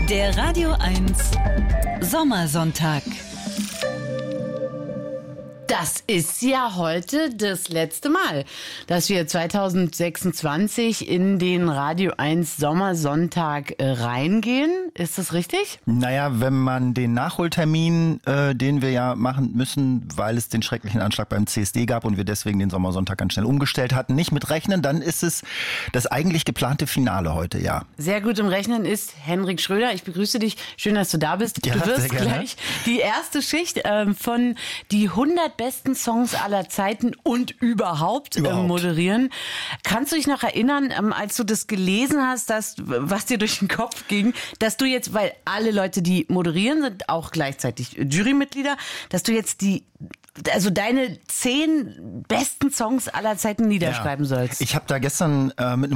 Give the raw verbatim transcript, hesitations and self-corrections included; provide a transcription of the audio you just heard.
Der Radio eins Sommersonntag. Das ist ja heute das letzte Mal, dass wir zwanzig sechsundzwanzig in den Radio eins Sommersonntag äh, reingehen. Ist das richtig? Naja, wenn man den Nachholtermin, äh, den wir ja machen müssen, weil es den schrecklichen Anschlag beim C S D gab und wir deswegen den Sommersonntag ganz schnell umgestellt hatten, nicht mitrechnen, dann ist es das eigentlich geplante Finale heute, ja. Sehr gut im Rechnen ist Henrik Schröder. Ich begrüße dich. Schön, dass du da bist. Ja, du wirst sehr gerne. gleich die erste Schicht ähm, von die hundert besten Songs aller Zeiten und überhaupt, Überhaupt. Ähm, moderieren. Kannst du dich noch erinnern, ähm, als du das gelesen hast, dass, was dir durch den Kopf ging, dass du jetzt, weil alle Leute, die moderieren, sind auch gleichzeitig Jurymitglieder, dass du jetzt die also deine zehn besten Songs aller Zeiten niederschreiben Ja. sollst? Ich habe da gestern äh, mit einem